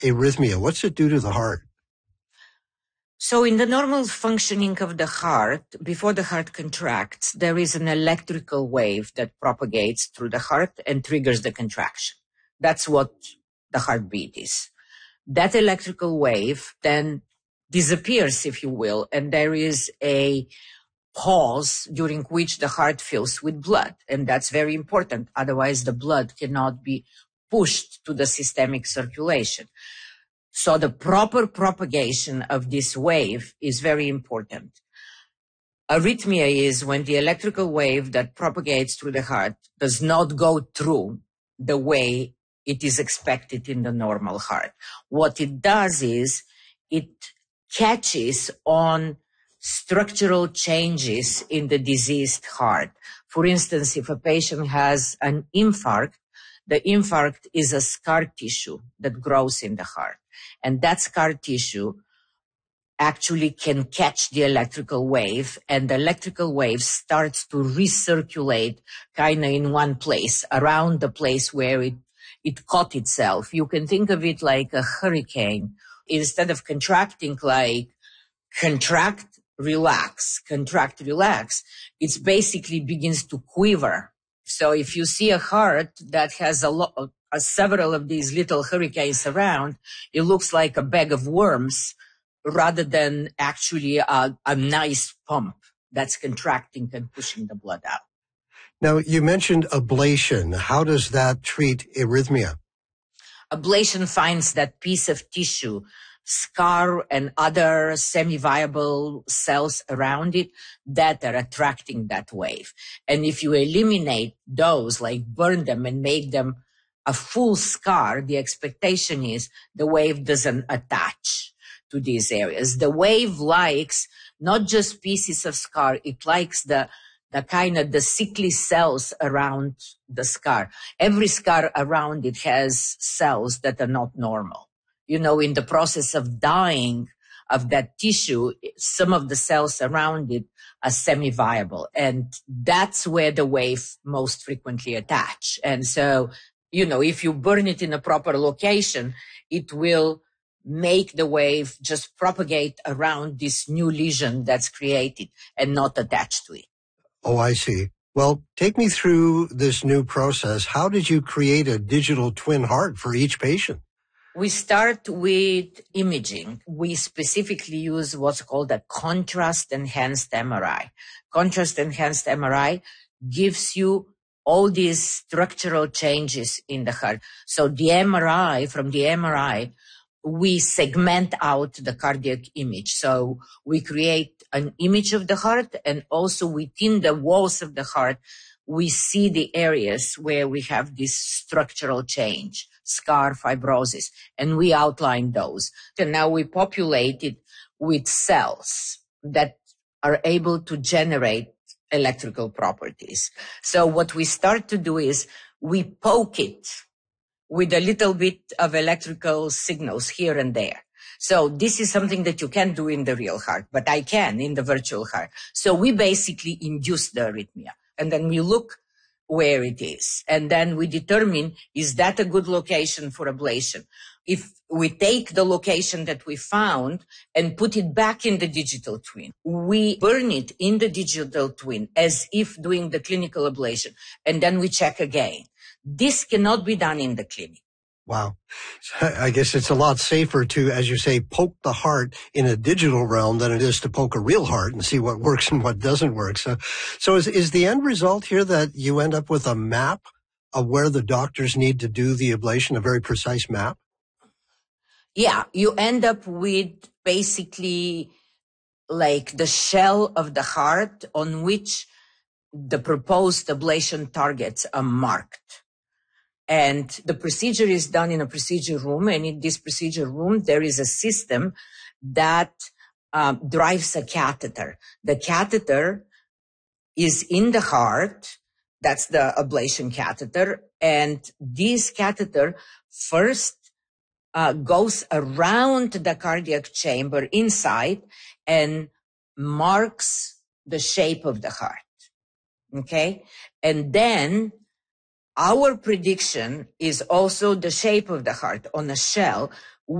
arrhythmia? What's it do to the heart? So in the normal functioning of the heart, before the heart contracts, there is an electrical wave that propagates through the heart and triggers the contraction. That's what the heartbeat is. That electrical wave then disappears, if you will, and there is a pause during which the heart fills with blood. And that's very important. Otherwise, the blood cannot be pushed to the systemic circulation. So the proper propagation of this wave is very important. Arrhythmia is when the electrical wave that propagates through the heart does not go through the way it is expected in the normal heart. What it does is it catches on structural changes in the diseased heart. For instance, if a patient has an infarct, the infarct is a scar tissue that grows in the heart. And that scar tissue actually can catch the electrical wave, and the electrical wave starts to recirculate kind of in one place, around the place where it caught itself. You can think of it like a hurricane. Instead of contracting like contract, relax, it basically begins to quiver. So if you see a heart that has several of these little hurricanes around, it looks like a bag of worms rather than actually a nice pump that's contracting and pushing the blood out. Now, you mentioned ablation. How does that treat arrhythmia? Ablation finds that piece of tissue, scar and other semi-viable cells around it that are attracting that wave. And if you eliminate those, like burn them and make them a full scar, the expectation is the wave doesn't attach to these areas. The wave likes not just pieces of scar, it likes the kind of the sickly cells around the scar. Every scar around it has cells that are not normal. You know, in the process of dying of that tissue, some of the cells around it are semi-viable. And that's where the wave most frequently attach. And so, you know, if you burn it in a proper location, it will make the wave just propagate around this new lesion that's created and not attached to it. Oh, I see. Well, take me through this new process. How did you create a digital twin heart for each patient? We start with imaging. We specifically use what's called a contrast-enhanced MRI. Contrast-enhanced MRI gives you all these structural changes in the heart. So from the MRI, we segment out the cardiac image. So we create an image of the heart, and also within the walls of the heart, we see the areas where we have this structural change, scar, fibrosis, and we outline those. And now we populate it with cells that are able to generate electrical properties. So what we start to do is we poke it with a little bit of electrical signals here and there. So this is something that you can't do in the real heart, but I can in the virtual heart. So we basically induce the arrhythmia, and then we look where it is. And then we determine, is that a good location for ablation? If we take the location that we found and put it back in the digital twin, we burn it in the digital twin as if doing the clinical ablation, and then we check again. This cannot be done in the clinic. Wow. I guess it's a lot safer to, as you say, poke the heart in a digital realm than it is to poke a real heart and see what works and what doesn't work. So is the end result here that you end up with a map of where the doctors need to do the ablation, a very precise map? Yeah, you end up with basically like the shell of the heart on which the proposed ablation targets are marked. And the procedure is done in a procedure room. And in this procedure room, there is a system that drives a catheter. The catheter is in the heart. That's the ablation catheter. And this catheter first goes around the cardiac chamber inside and marks the shape of the heart. Okay? And then our prediction is also the shape of the heart on a shell,